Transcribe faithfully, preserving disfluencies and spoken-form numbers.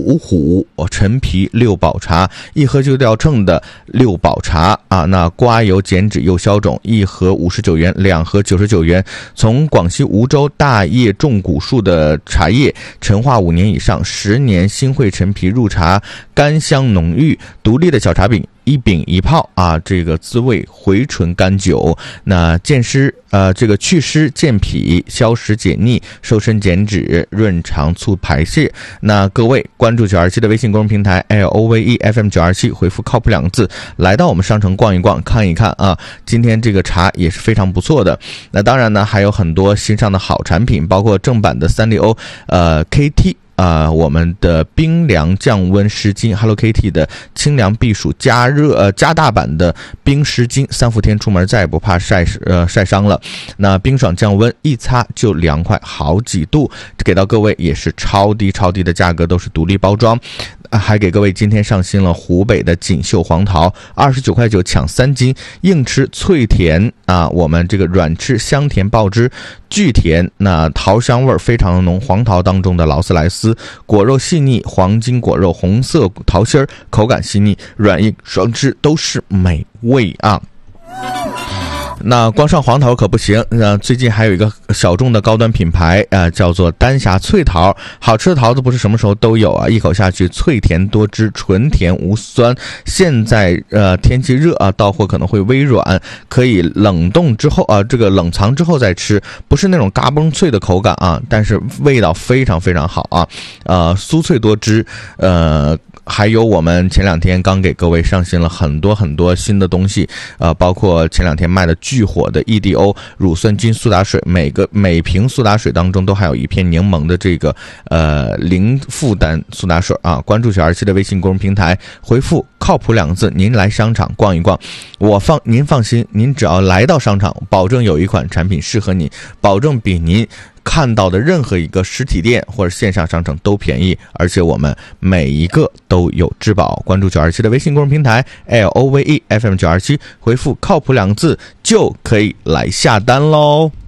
五虎陈皮六宝茶，一盒就掉秤的六宝茶啊，那刮油减脂又消肿，一盒五十九元，两盒九十九元。从广西梧州大叶重古树的茶叶，陈化五年以上，十年新会陈皮入茶，甘香浓郁，独立的小茶饼。一饼一泡啊，这个滋味回醇甘酒。那健湿呃，这个祛湿健脾，消食解腻，瘦身减脂，润肠促排泄。那各位关注九二七的微信公众平台 L O V E F M 九二七，回复靠谱两个字，来到我们商城逛一逛，看一看啊。今天这个茶也是非常不错的。那当然呢，还有很多新上的好产品，包括正版的三丽鸥呃 K T。啊、呃，我们的冰凉降温湿巾 ，Hello Kitty 的清凉避暑加热呃加大版的冰湿巾，三伏天出门再也不怕晒呃晒伤了。那冰爽降温，一擦就凉快好几度，给到各位也是超低超低的价格，都是独立包装。还给各位今天上新了湖北的锦绣黄桃，二十九块九抢三斤，硬吃脆甜啊！我们这个软吃香甜爆汁，巨甜，那桃香味非常的浓。黄桃当中的劳斯莱斯，果肉细腻，黄金果肉，红色桃心儿，口感细腻，软硬双吃都是美味啊！那光上黄桃可不行，呃，最近还有一个小众的高端品牌，呃，叫做丹霞脆桃。好吃的桃子不是什么时候都有啊，一口下去脆甜多汁，纯甜无酸。现在呃天气热啊，到货可能会微软，可以冷冻之后啊，这个冷藏之后再吃，不是那种嘎嘣脆的口感啊，但是味道非常非常好啊，呃，酥脆多汁，呃。还有我们前两天刚给各位上新了很多很多新的东西，呃，包括前两天卖的巨火的 E D O 乳酸菌苏打水，每个每瓶苏打水当中都还有一片柠檬的这个呃零负担苏打水啊。关注九二七的微信公众平台，回复靠谱两个字，您来商场逛一逛，我放您放心，您只要来到商场，保证有一款产品适合你，保证比您看到的任何一个实体店或者线上商城都便宜，而且我们每一个都有质保。关注九二七的微信公众平台 L O V E F M 九二七，回复靠谱两个字就可以来下单喽。